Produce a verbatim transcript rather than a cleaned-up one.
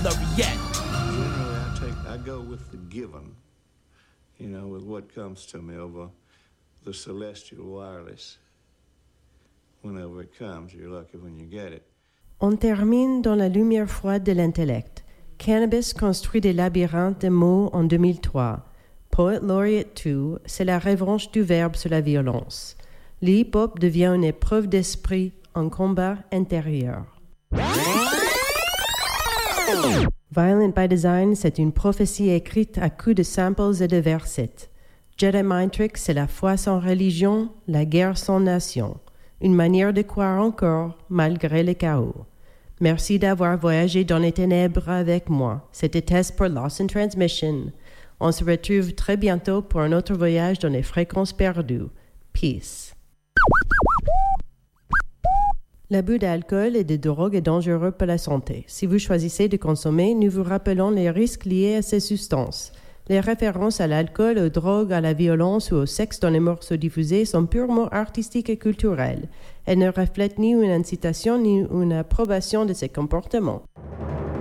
Laureate. Generally, I take, I go with the given, you know, with what comes to me over the celestial wireless. Whenever it comes, you're lucky when you get it. On termine dans la lumière froide de l'intellect. Cannabis construit des labyrinthes de mots en deux mille trois. Poet Laureate deux, c'est la revanche du verbe sur la violence. Le hip-hop devient une épreuve d'esprit, un combat intérieur. Violent by Design, c'est une prophétie écrite à coups de samples et de versets. Jedi Mind Trick, c'est la foi sans religion, la guerre sans nation. Une manière de croire encore, malgré le chaos. Merci d'avoir voyagé dans les ténèbres avec moi. C'était Tess pour Lost in Transmission. On se retrouve très bientôt pour un autre voyage dans les fréquences perdues. Peace. L'abus d'alcool et de drogue est dangereux pour la santé. Si vous choisissez de consommer, nous vous rappelons les risques liés à ces substances. Les références à l'alcool, aux drogues, à la violence ou au sexe dans les morceaux diffusés sont purement artistiques et culturelles. Elles ne reflètent ni une incitation ni une approbation de ces comportements.